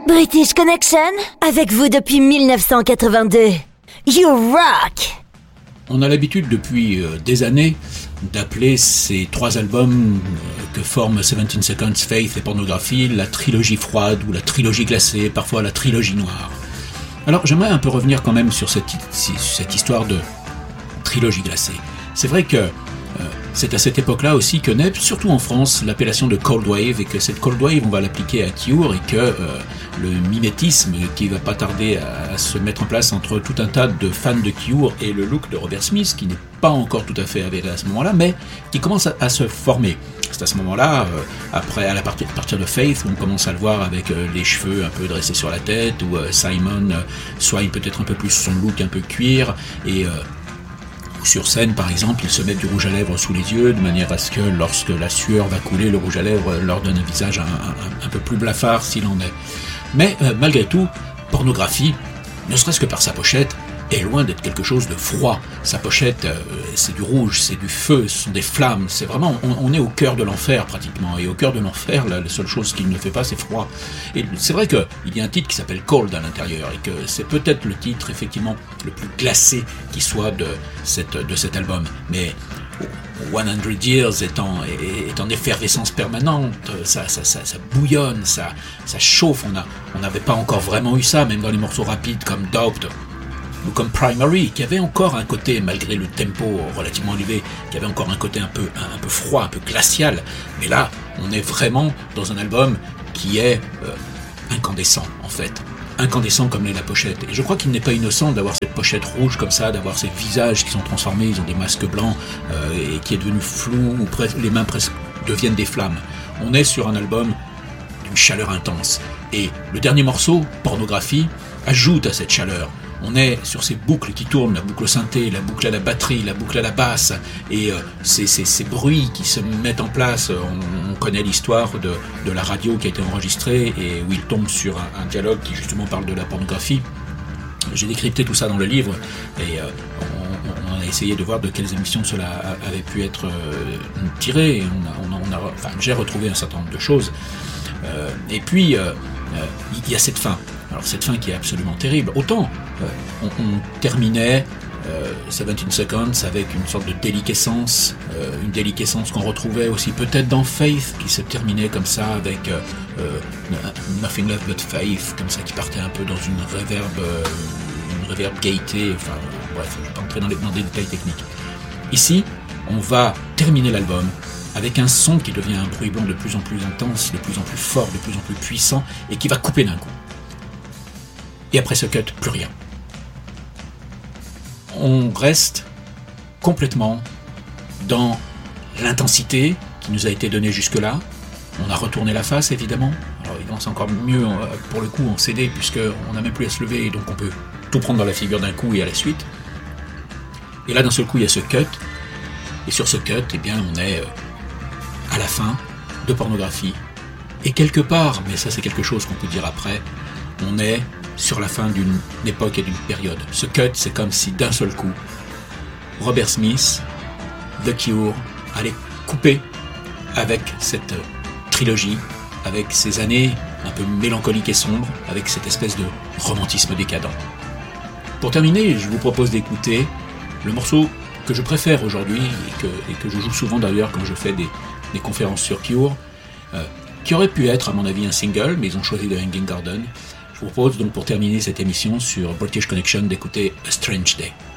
British Connection, avec vous depuis 1982. You rock! On a l'habitude depuis des années d'appeler ces trois albums que forment 17 Seconds, Faith et Pornography la trilogie froide ou la trilogie glacée, parfois la trilogie noire. Alors j'aimerais un peu revenir quand même sur cette histoire de trilogie glacée. C'est vrai que c'est à cette époque-là aussi que naît, surtout en France, l'appellation de Cold Wave, et que cette Cold Wave, on va l'appliquer à Cure, et que le mimétisme qui va pas tarder à se mettre en place entre tout un tas de fans de Cure et le look de Robert Smith, qui n'est pas encore tout à fait avéré à ce moment-là, mais qui commence à se former. C'est à ce moment-là, après, à partir de Faith, on commence à le voir avec les cheveux un peu dressés sur la tête, où Simon soigne peut-être un peu plus son look un peu cuir, et sur scène, par exemple, il se met du rouge à lèvres sous les yeux, de manière à ce que, lorsque la sueur va couler, le rouge à lèvres leur donne un visage un peu plus blafard s'il en est. Mais malgré tout, Pornographie, ne serait-ce que par sa pochette, est loin d'être quelque chose de froid. Sa pochette, c'est du rouge, c'est du feu, ce sont des flammes, c'est vraiment, on est au cœur de l'enfer pratiquement, et au cœur de l'enfer, la seule chose qu'il ne fait pas, c'est froid. Et c'est vrai qu'il y a un titre qui s'appelle Cold à l'intérieur, et que c'est peut-être le titre, effectivement, le plus glacé qui soit de cet album. Mais 100 Years est en effervescence permanente, ça bouillonne, ça chauffe, on n'avait pas encore vraiment eu ça, même dans les morceaux rapides comme Doped, ou comme Primary, qui avait encore un côté, malgré le tempo relativement élevé, qui avait encore un côté un peu froid, un peu glacial. Mais là, on est vraiment dans un album qui est incandescent, en fait. Incandescent comme l'est la pochette. Et je crois qu'il n'est pas innocent d'avoir cette pochette rouge comme ça, d'avoir ces visages qui sont transformés, ils ont des masques blancs, et qui est devenu flou, ou les mains presque deviennent des flammes. On est sur un album d'une chaleur intense. Et le dernier morceau, Pornographie, ajoute à cette chaleur. On est sur ces boucles qui tournent, la boucle au synthé, la boucle à la batterie, la boucle à la basse, et ces bruits qui se mettent en place. On connaît l'histoire de la radio qui a été enregistrée et où il tombe sur un dialogue qui justement parle de la pornographie. J'ai décrypté tout ça dans le livre, et on a essayé de voir de quelles émissions cela avait pu être tiré, et j'ai retrouvé un certain nombre de choses. Et puis, il y a cette fin. Alors cette fin qui est absolument terrible. Autant on terminait 17 Seconds avec une sorte de déliquescence, une déliquescence qu'on retrouvait aussi peut-être dans Faith, qui se terminait comme ça avec Nothing Left But Faith, comme ça, qui partait un peu dans une reverb gaieté. Enfin bref, je ne vais pas entrer dans des détails techniques. Ici, on va terminer l'album avec un son qui devient un bruit blanc de plus en plus intense, de plus en plus fort, de plus en plus puissant, et qui va couper d'un coup. Et après ce cut, plus rien. On reste complètement dans l'intensité qui nous a été donnée jusque-là. On a retourné la face, évidemment. Alors évidemment, c'est encore mieux pour le coup en CD, puisqu'on n'a même plus à se lever, et donc on peut tout prendre dans la figure d'un coup et à la suite. Et là, d'un seul coup, il y a ce cut. Et sur ce cut, eh bien, on est à la fin de Pornographie. Et quelque part, mais ça c'est quelque chose qu'on peut dire après, on est sur la fin d'une époque et d'une période. Ce cut, c'est comme si d'un seul coup, Robert Smith, The Cure, allait couper avec cette trilogie, avec ces années un peu mélancoliques et sombres, avec cette espèce de romantisme décadent. Pour terminer, je vous propose d'écouter le morceau que je préfère aujourd'hui, et que je joue souvent d'ailleurs quand je fais des conférences sur Cure, qui aurait pu être à mon avis un single, mais ils ont choisi The Hanging Garden. Je vous propose donc, pour terminer cette émission sur British Connection, d'écouter A Strange Day.